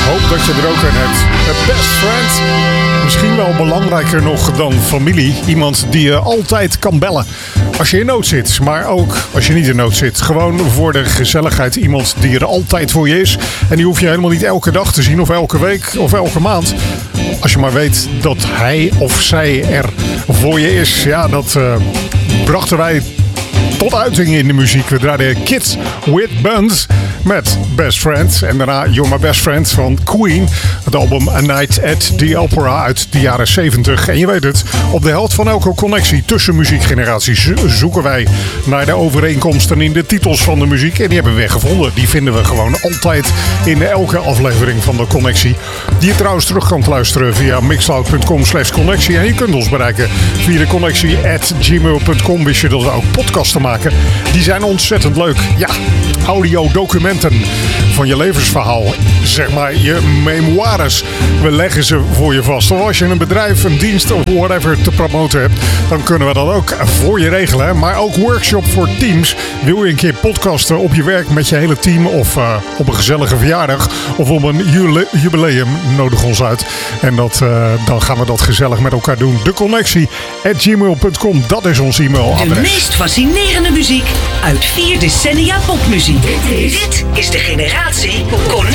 Hoop dat je er ook een hebt. A best friend. Misschien wel belangrijker nog dan familie. Iemand die je altijd kan bellen. Als je in nood zit, maar ook als je niet in nood zit. Gewoon voor de gezelligheid. Iemand die er altijd voor je is. En die hoef je helemaal niet elke dag te zien of elke week of elke maand. Als je maar weet dat hij of zij er voor je is. Ja, dat brachten wij tot uiting in de muziek. We draaiden Kids with Buns met Best Friend. En daarna You're My Best Friend van Queen. Het album A Night at the Opera uit de jaren 70. En je weet het, op de helft van elke connectie tussen muziekgeneraties zoeken wij naar de overeenkomsten in de titels van de muziek. En die hebben we gevonden. Die vinden we gewoon altijd in elke aflevering van de connectie. Die je trouwens terug kan luisteren via mixcloud.com/connectie. En je kunt ons bereiken via de connectie@gmail.com. Wist je dat we ook podcasten maken? Die zijn ontzettend leuk. Ja, audiodocumenten van je levensverhaal. Zeg maar je memoires. We leggen ze voor je vast. Of als je een bedrijf, een dienst of whatever te promoten hebt, dan kunnen we dat ook voor je regelen. Maar ook workshop voor teams. Wil je een keer podcasten op je werk met je hele team of op een gezellige verjaardag of op een jubileum, nodig ons uit. En dan gaan we dat gezellig met elkaar doen. De connectie@gmail.com, dat is ons e-mailadres. De meest fascinerende muziek uit 4 decennia popmuziek. Dit is de generatie